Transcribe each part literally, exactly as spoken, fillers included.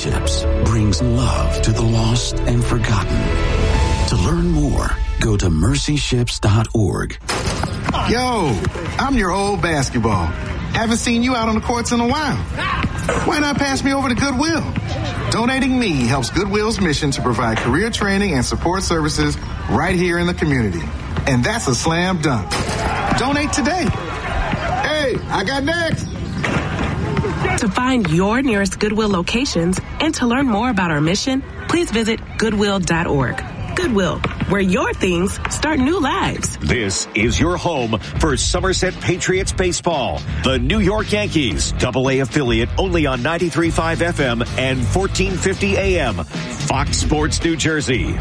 Ships brings love to the lost and forgotten. To learn more, go to mercy ships dot org. Yo, I'm your old basketball. Haven't seen you out on the courts in a while. Why not pass me over to Goodwill? Donating me helps Goodwill's mission to provide career training and support services right here in the community. And that's a slam dunk. Donate today. Hey, I got next. To find your nearest Goodwill locations and to learn more about our mission, please visit goodwill dot org. Goodwill, where your things start new lives. This is your home for Somerset Patriots baseball. The New York Yankees, double A affiliate, only on ninety-three point five F M and fourteen fifty A M. Fox Sports New Jersey.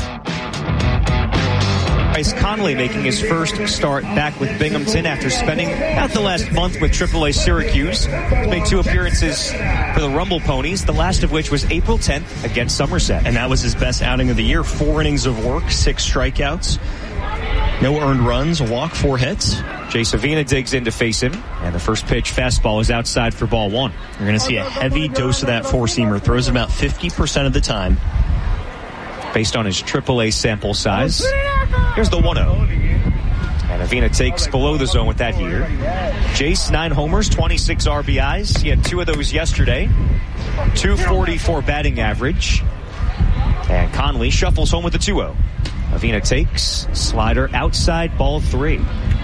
Bryce Conley making his first start back with Binghamton after spending about the last month with triple A Syracuse. He's made two appearances for the Rumble Ponies, the last of which was April tenth against Somerset. And that was his best outing of the year. Four innings of work, six strikeouts, no earned runs, a walk, four hits. Jay Savina digs in to face him, and the first pitch fastball is outside for ball one. You're going to see a heavy dose of that four-seamer. Throws it about fifty percent of the time. Based on his triple A sample size. Here's the one oh. And Avina takes below the zone with that here. Jace, nine homers, twenty-six R B Is. He had two of those yesterday. two forty-four batting average. And Conley shuffles home with the two oh. Avina takes, slider outside, ball three.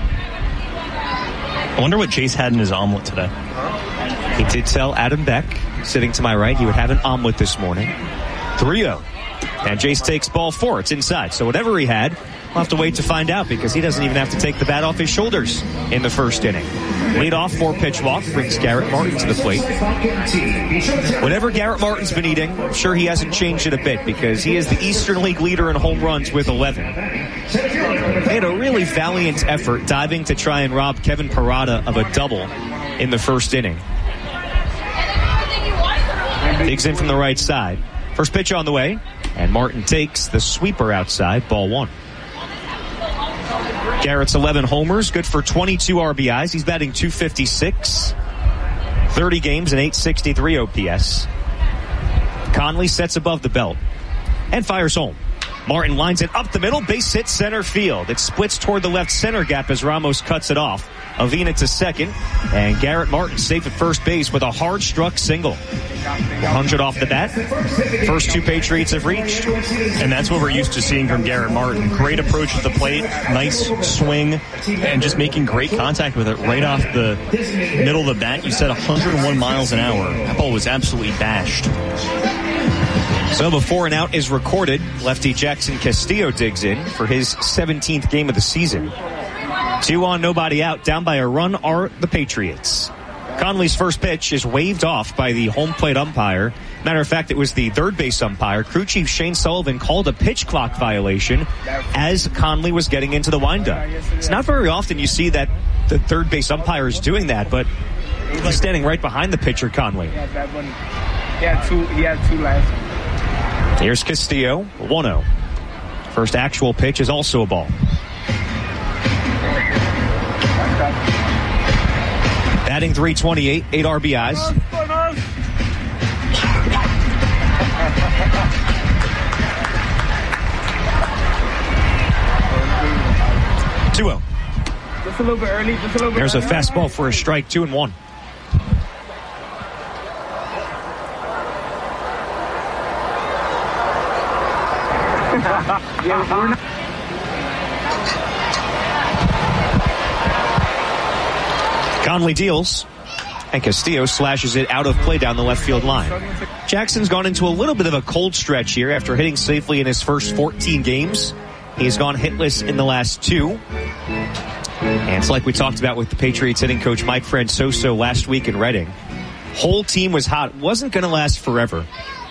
I wonder what Jace had in his omelet today. He did tell Adam Beck, sitting to my right, he would have an omelet this morning. three oh. And Jace takes ball four. It's inside. So whatever he had, we'll have to wait to find out because he doesn't even have to take the bat off his shoulders in the first inning. Lead off four-pitch walk brings Garrett Martin to the plate. Whatever Garrett Martin's been eating, I'm sure he hasn't changed it a bit because he is the Eastern League leader in home runs with eleven. They had a really valiant effort diving to try and rob Kevin Parada of a double in the first inning. Digs in from the right side. First pitch on the way. And Martin takes the sweeper outside, ball one. Garrett's eleven homers, good for twenty-two R B Is. He's batting two fifty-six, thirty games and eight sixty-three O P S. Conley sets above the belt and fires home. Martin lines it up the middle, base hit center field. It splits toward the left center gap as Ramos cuts it off. Avina to second, and Garrett Martin safe at first base with a hard-struck single. one hundred off the bat. First two Patriots have reached. And that's what we're used to seeing from Garrett Martin. Great approach at the plate, nice swing, and just making great contact with it right off the middle of the bat. You said one hundred one miles an hour. That ball was absolutely bashed. So before an out is recorded, lefty Jackson Castillo digs in for his seventeenth game of the season. Two on, nobody out. Down by a run are the Patriots. Conley's first pitch is waved off by the home plate umpire. Matter of fact, it was the third base umpire. Crew chief Shane Sullivan called a pitch clock violation as Conley was getting into the windup. It's not very often you see that the third base umpire is doing that, but he's standing right behind the pitcher, Conley. He had two, he had two last. Here's Castillo, one oh. First actual pitch is also a ball. Batting three twenty-eight, eight R B Is. two oh. Just a little bit early, just a little bit There's a early. fastball for a strike, two and one. Yeah, we're not. Conley deals, and Castillo slashes it out of play down the left field line. Jackson's gone into a little bit of a cold stretch here after hitting safely in his first fourteen games. He's gone hitless in the last two. And it's like we talked about with the Patriots hitting coach Mike Francoso last week in Reading. Whole team was hot. Wasn't going to last forever.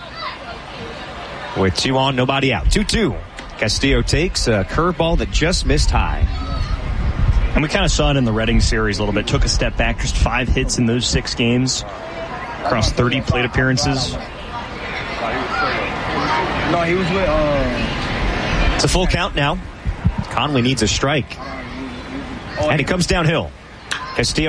With two on, nobody out. two two. Castillo takes a curveball that just missed high. And we kind of saw it in the Reading series a little bit. Took a step back, just five hits in those six games. Across thirty plate appearances. No, he was with... Uh... It's a full count now. Conley needs a strike. And he comes downhill. Castillo